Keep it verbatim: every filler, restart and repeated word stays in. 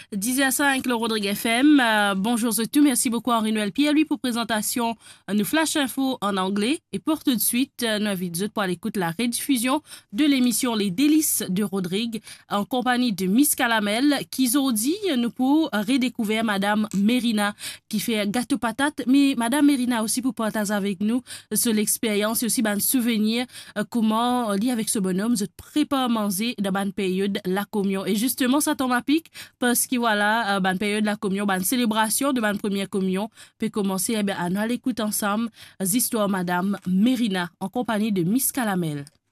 dix à cinq, le Rodrigue F M. Euh, bonjour à tous, merci beaucoup Henri Noël Pierre-Louis pour présentation. Euh, nous flash info en anglais et pour tout de suite, euh, nous invitons pour l'écoute la rediffusion de l'émission Les Délices de Rodrigue en compagnie de Miss Calamel qui dit nous pour redécouvrir Madame Mérina qui fait gâteau patate, mais Madame Mérina aussi pour partager avec nous sur l'expérience et aussi ben souvenir euh, comment euh, lié avec ce bonhomme je prépare à manger dans bonne période la communion et justement ça tombe à pic parce que voilà euh, bonne période la communion bonne célébration de bonne première communion peut commencer eh bien à nous l'écoute ensemble l'histoire Madame Mérina en compagnie de Miss Calamel.